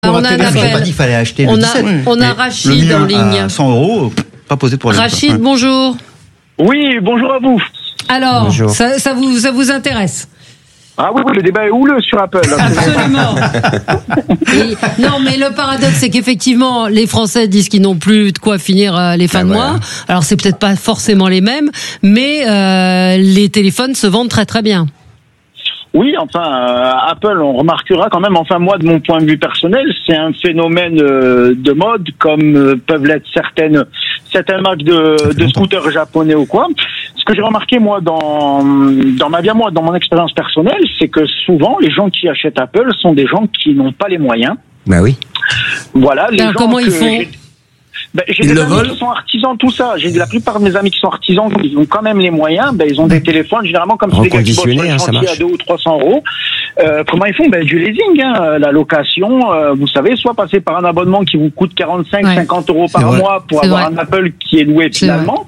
On a un appel. J'ai pas dit qu'il fallait acheter le 17. On a Rachid en ligne. 100 €, pas posé pour les Rachid, bonjour. Oui, bonjour à vous. Alors, bonjour. ça vous intéresse? Ah oui, le débat est houleux sur Apple. Absolument. Non, mais le paradoxe, c'est qu'effectivement, les Français disent qu'ils n'ont plus de quoi finir les fins de mois. Alors, c'est peut-être pas forcément les mêmes, mais les téléphones se vendent très très bien. Oui, enfin, Apple, on remarquera quand même, enfin moi, de mon point de vue personnel, c'est un phénomène de mode, comme peuvent l'être certaines marques de scooters japonais ou quoi. Ce que j'ai remarqué, moi, dans ma vie, dans mon expérience personnelle, c'est que souvent, les gens qui achètent Apple sont des gens qui n'ont pas les moyens. Bah oui. Voilà, les gens comment ils font? J'ai des amis qui sont artisans, tout ça. J'ai la plupart de mes amis qui sont artisans, qui ont quand même les moyens. Ils ont des téléphones, généralement, comme c'est des gars qui bossent sur le chantier à 200 ou 300 €. Comment ils font? Du leasing, la location. Vous savez, soit passer par un abonnement qui vous coûte 45-50 € par mois pour avoir un Apple qui est loué finalement.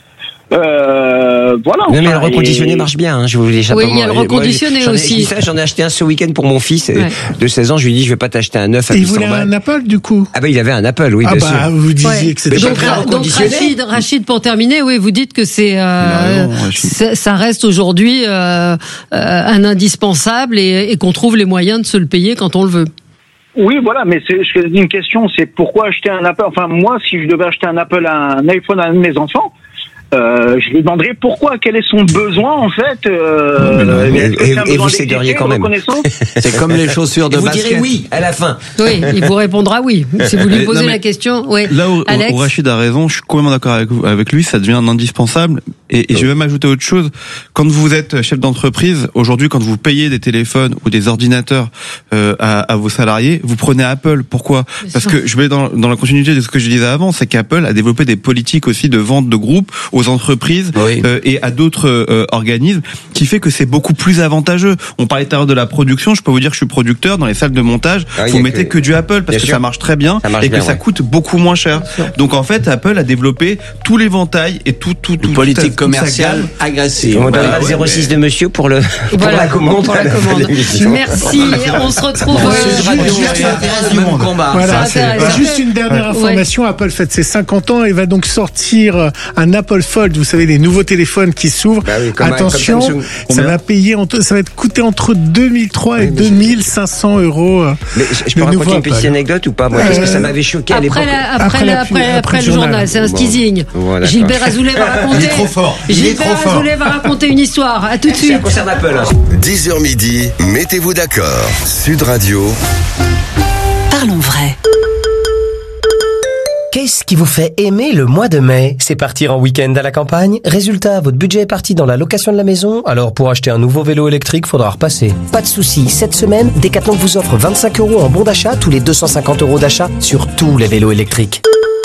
Voilà. Non, mais le reconditionné marche bien, hein. Je vous dis oui, il y a le reconditionné aussi. J'en ai acheté un ce week-end pour mon fils de 16 ans. Je lui ai dit, je vais pas t'acheter un neuf à 800 balles. Il voulait un Apple, du coup? Ah il avait un Apple, oui, bien sûr. Vous disiez que c'était donc Rachid, pour terminer, oui, vous dites que c'est, ça reste aujourd'hui, un indispensable et qu'on trouve les moyens de se le payer quand on le veut. Oui, voilà, mais je dis une question, c'est pourquoi acheter un Apple? Enfin, moi, si je devais acheter un iPhone à un de mes enfants, je lui demanderais pourquoi, quel est son besoin en fait. Et vous céderiez quand même. C'est comme les chaussures de basket. Vous direz oui à la fin. Oui, il vous répondra oui. Si vous lui posez la question, oui. Là où Rachid a raison, je suis complètement d'accord avec lui, ça devient indispensable. Et je vais même ajouter autre chose. Quand vous êtes chef d'entreprise, aujourd'hui, quand vous payez des téléphones ou des ordinateurs à vos salariés, vous prenez Apple. Pourquoi? Parce que je vais dans la continuité de ce que je disais avant, c'est qu'Apple a développé des politiques aussi de vente de groupe aux entreprises et à d'autres organismes, qui fait que c'est beaucoup plus avantageux. On parlait tout à l'heure de la production, je peux vous dire que je suis producteur, dans les salles de montage, vous mettez que du Apple parce que ça marche très bien et que ça coûte beaucoup moins cher. Donc en fait, Apple a développé tout l'éventail et tout politique commerciale agressive. On donne le 06 de monsieur pour la commande. Merci, on se retrouve Juste une dernière information, Apple fête ses 50 ans et va donc sortir un Apple Fold, vous savez, les nouveaux téléphones qui s'ouvrent. Attention, ça va coûter entre 2003 et 2500 €. Mais je peux raconter une petite anecdote ou pas? Moi, parce que ça m'avait choqué à l'époque. Après le journal, c'est un teasing. Gilbert Azoulay va raconter. Il est trop fort. Gilbert Azoulay va raconter une histoire. À tout de suite. Ça concerne Apple. 10h midi, mettez-vous d'accord. Sud Radio. Parlons vrai. Qu'est-ce qui vous fait aimer le mois de mai? C'est partir en week-end à la campagne? Résultat, votre budget est parti dans la location de la maison? Alors pour acheter un nouveau vélo électrique, faudra repasser. Pas de souci, cette semaine, Decathlon vous offre 25 € en bon d'achat tous les 250 € d'achat sur tous les vélos électriques.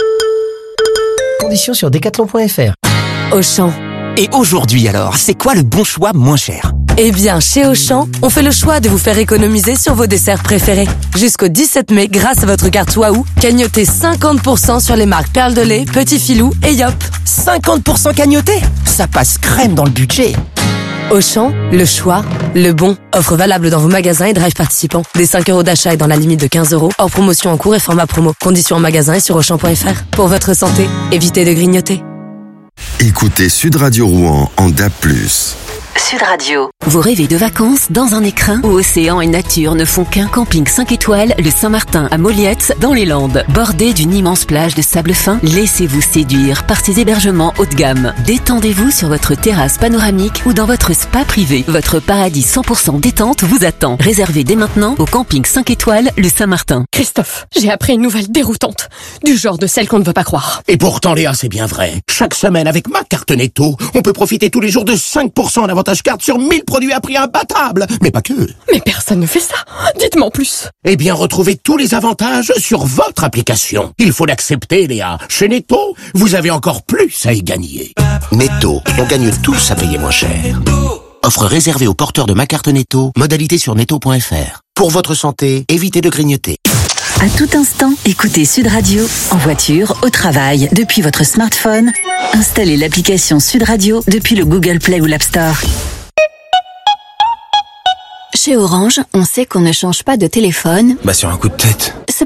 Conditions sur decathlon.fr. Auchan. Et aujourd'hui alors, c'est quoi le bon choix moins cher? Eh bien, chez Auchan, on fait le choix de vous faire économiser sur vos desserts préférés. Jusqu'au 17 mai, grâce à votre carte Waouh, cagnotez 50% sur les marques Perle de lait, Petit Filou et Yop. 50% cagnoté? Ça passe crème dans le budget. Auchan, le choix, le bon. Offre valable dans vos magasins et drive participants. Des 5 € d'achat et dans la limite de 15 €. Hors promotion en cours et format promo. Conditions en magasin et sur Auchan.fr. Pour votre santé, évitez de grignoter. Écoutez Sud Radio Rouen en DAB+. Sud Radio. Vous rêvez de vacances dans un écrin où océan et nature ne font qu'un? Camping 5 étoiles, le Saint-Martin à Moliette, dans les Landes. Bordé d'une immense plage de sable fin, laissez-vous séduire par ces hébergements haut de gamme. Détendez-vous sur votre terrasse panoramique ou dans votre spa privé. Votre paradis 100% détente vous attend. Réservez dès maintenant au Camping 5 étoiles, le Saint-Martin. Christophe, j'ai appris une nouvelle déroutante. Du genre de celle qu'on ne veut pas croire. Et pourtant, Léa, c'est bien vrai. Chaque semaine, avec ma carte Netto, on peut profiter tous les jours de 5% en avantage carte sur 1000 produits à prix imbattable. Mais pas que. Mais personne ne fait ça. Dites-moi en plus. Eh bien, retrouvez tous les avantages sur votre application. Il faut l'accepter, Léa. Chez Netto, vous avez encore plus à y gagner. Netto, on gagne tous à payer moins cher. Offre réservée aux porteurs de ma carte Netto. Modalité sur netto.fr. Pour votre santé, évitez de grignoter. À tout instant, écoutez Sud Radio, en voiture, au travail, depuis votre smartphone. Installez l'application Sud Radio depuis le Google Play ou l'App Store. Chez Orange, on sait qu'on ne change pas de téléphone. Sur un coup de tête. C'est